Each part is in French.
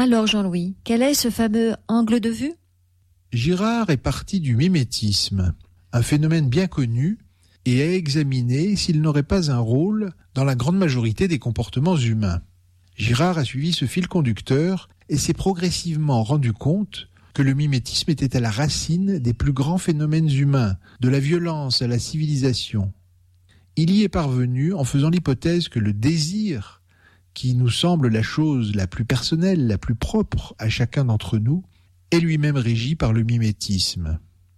Alors Jean-Louis, quel est ce fameux angle de vue ? Girard est parti du mimétisme, un phénomène bien connu, et a examiné s'il n'aurait pas un rôle dans la grande majorité des comportements humains. Girard a suivi ce fil conducteur et s'est progressivement rendu compte que le mimétisme était à la racine des plus grands phénomènes humains, de la violence à la civilisation. Il y est parvenu en faisant l'hypothèse que le désir, qui nous semble la chose la plus personnelle, la plus propre à chacun d'entre nous, est lui-même régi par le mimétisme.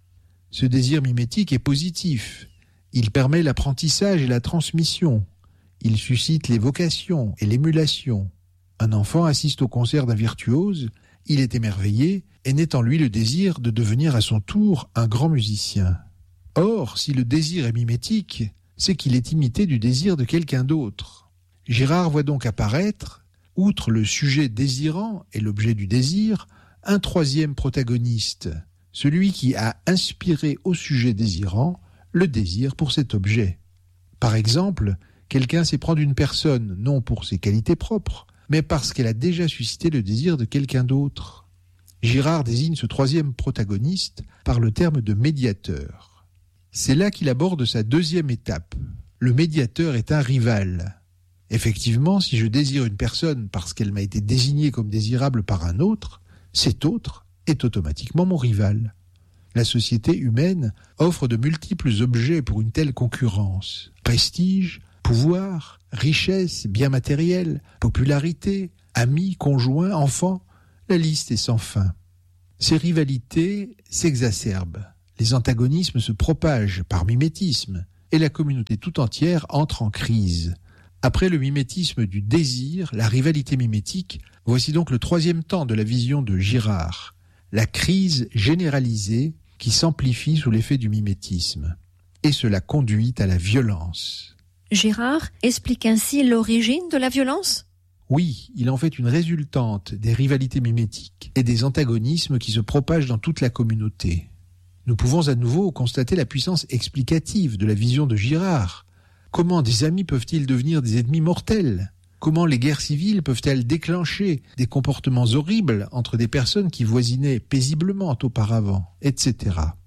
Ce désir mimétique est positif. Il permet l'apprentissage et la transmission. Il suscite l'évocation et l'émulation. Un enfant assiste au concert d'un virtuose, il est émerveillé et naît en lui le désir de devenir à son tour un grand musicien. Or, si le désir est mimétique, c'est qu'il est imité du désir de quelqu'un d'autre. Girard voit donc apparaître, outre le sujet désirant et l'objet du désir, un troisième protagoniste, celui qui a inspiré au sujet désirant le désir pour cet objet. Par exemple, quelqu'un s'éprend d'une personne, non pour ses qualités propres, mais parce qu'elle a déjà suscité le désir de quelqu'un d'autre. Girard désigne ce troisième protagoniste par le terme de médiateur. C'est là qu'il aborde sa deuxième étape. Le médiateur est un rival. Effectivement, si je désire une personne parce qu'elle m'a été désignée comme désirable par un autre, cet autre est automatiquement mon rival. La société humaine offre de multiples objets pour une telle concurrence. Prestige, pouvoir, richesse, biens matériels, popularité, amis, conjoints, enfants, la liste est sans fin. Ces rivalités s'exacerbent, les antagonismes se propagent par mimétisme, et la communauté tout entière entre en crise. Après le mimétisme du désir, la rivalité mimétique, voici donc le troisième temps de la vision de Girard, la crise généralisée qui s'amplifie sous l'effet du mimétisme. Et cela conduit à la violence. Girard explique ainsi l'origine de la violence ? Oui, il en fait une résultante des rivalités mimétiques et des antagonismes qui se propagent dans toute la communauté. Nous pouvons à nouveau constater la puissance explicative de la vision de Girard. Comment des amis peuvent-ils devenir des ennemis mortels ? Comment les guerres civiles peuvent-elles déclencher des comportements horribles entre des personnes qui voisinaient paisiblement auparavant, etc.